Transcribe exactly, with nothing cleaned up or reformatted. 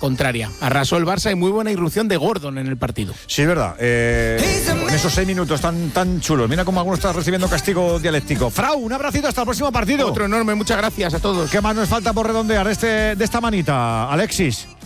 contraria. Arrasó el Barça y muy buena irrupción de Gordon en el partido. Sí, es verdad. Eh, en esos seis minutos tan, tan chulos. Mira cómo alguno está recibiendo castigo dialéctico. Frau, un abracito hasta el próximo partido. Otro enorme, muchas gracias a todos. ¿Qué más nos falta por redondear este, de esta manita, Alexis?